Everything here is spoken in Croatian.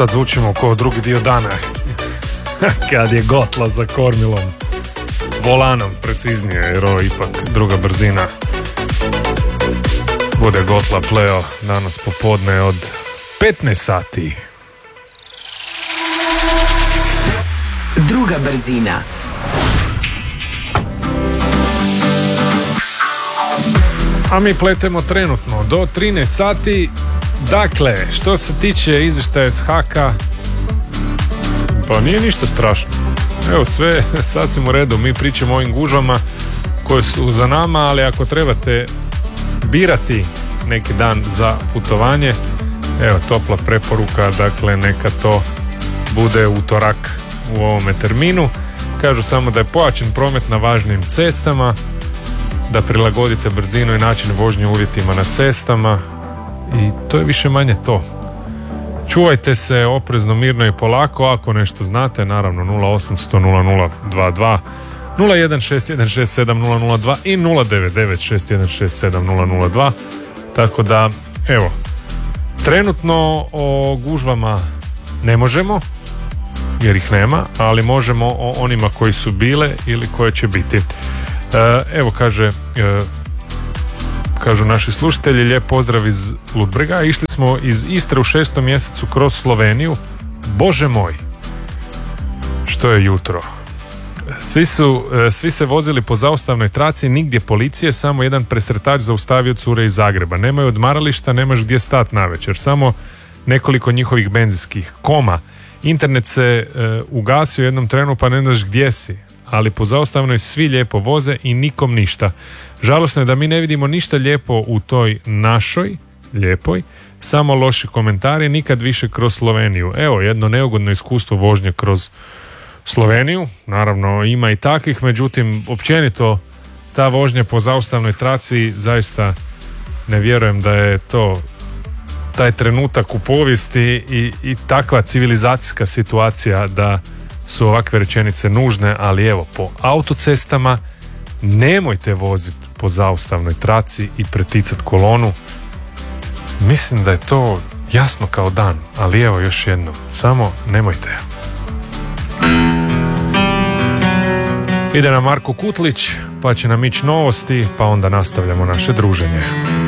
Sad zvučimo kao drugi dio dana kad je Gotla za kormilom, volanom preciznije, jer ovo je ipak druga brzina. Bude Gotla pleo danas popodne od 15 sati. Druga brzina. A mi pletemo trenutno do 13 sati. Dakle, što se tiče izvještaja s Haka, pa nije ništa strašno. Evo, sve sasvim u redu. Mi pričamo o ovim gužvama koje su za nama, ali ako trebate birati neki dan za putovanje, evo, topla preporuka, dakle, neka to bude utorak u ovome terminu. Kažu samo da je pojačan promet na važnim cestama, da prilagodite brzinu i način vožnje uvjetima na cestama i to je više manje to. Čuvajte se oprezno, mirno i polako. Ako nešto znate, naravno 0800 0022, 0161670002 i 0996167002. Tako da, evo, trenutno o gužvama ne možemo, jer ih nema, ali možemo o onima koji su bile ili koje će biti. Evo, kažu naši slušatelji, lijep pozdrav iz Ludbrega. Išli smo iz Istre u 6. mjesecu kroz Sloveniju. Bože moj, što je jutro. Svi se vozili po zaustavnoj traci, nigdje policije, samo jedan presretač zaustavio cure iz Zagreba. Nemaju odmarališta, nemaš gdje stat navečer, samo nekoliko njihovih benzinskih. Internet se ugasio u jednom trenu pa ne znaš gdje si, ali po zaustavnoj svi lijepo voze i nikom ništa. Žalosno je da mi ne vidimo ništa lijepo u toj našoj lijepoj, samo loši komentari, nikad više kroz Sloveniju. Evo, jedno neugodno iskustvo vožnje kroz Sloveniju, naravno ima i takvih, međutim općenito ta vožnja po zaustavnoj traci, zaista ne vjerujem da je to taj trenutak u povijesti i takva civilizacijska situacija da su ovakve rečenice nužne, ali evo, po autocestama nemojte voziti po zaustavnoj traci i preticati kolonu. Mislim da je to jasno kao dan, ali evo još jednom, samo nemojte. Ide nam Marko Kutlić, pa će nam ići novosti, pa onda nastavljamo naše druženje.